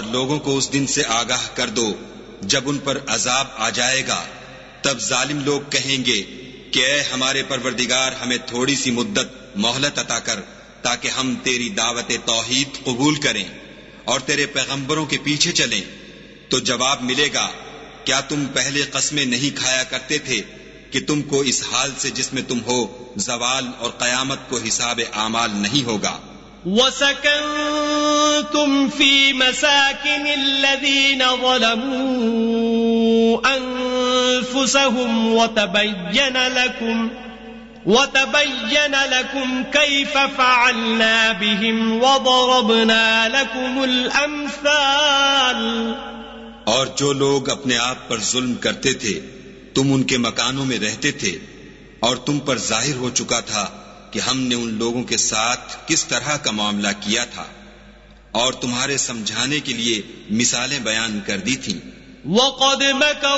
لوگوں کو اس دن سے آگاہ کر دو جب ان پر عذاب آ جائے گا، تب ظالم لوگ کہیں گے کہ اے ہمارے پروردگار ہمیں تھوڑی سی مدت مہلت عطا کر تاکہ ہم تیری دعوت توحید قبول کریں اور تیرے پیغمبروں کے پیچھے چلیں۔ تو جواب ملے گا، کیا تم پہلے قسمیں نہیں کھایا کرتے تھے کہ تم کو اس حال سے جس میں تم ہو زوال اور قیامت کو حساب اعمال نہیں ہوگا؟ وَسَكَنْتُمْ فِي مَسَاكِنِ الَّذِينَ ظَلَمُوا أَنفُسَهُمْ وَتَبَيَّنَ لَكُمْ كَيْفَ فَعَلْنَا بِهِمْ وَضَرَبْنَا لَكُمُ الْأَمْثَالَ۔ اور جو لوگ اپنے آپ پر ظلم کرتے تھے تم ان کے مکانوں میں رہتے تھے، اور تم پر ظاہر ہو چکا تھا کہ ہم نے ان لوگوں کے ساتھ کس طرح کا معاملہ کیا تھا، اور تمہارے سمجھانے کے لیے مثالیں بیان کر دی تھیں۔ وَقَدْ مَكَرُوا